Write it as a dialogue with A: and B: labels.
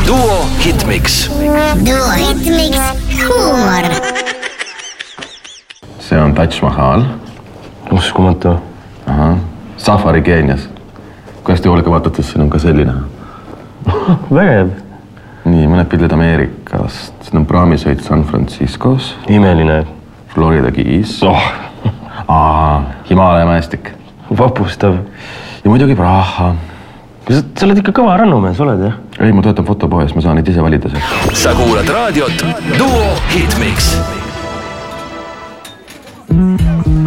A: Duo Hitmix.
B: Duo Hitmix huumor.
C: See on Taj Mahal.
D: Uskumatu.
C: Safari Keenias. Kuidas te hoolega vaatate, siin on ka selline?
D: Vägev.
C: Nii, mõned pildid Ameerikast. Siin on praamisõit San Franciscos.
D: Imeline.
C: Florida Keys. Himaalaja mäestik.
D: Vapustav.
C: Ja muidugi Praha.
D: Sa oled ikka kõva rannumees, oled, jah?
C: Ei, ma töötan fotopoes, ma saan neid ise valida seal.
A: Sa kuulad raadiot Duo Hitmix.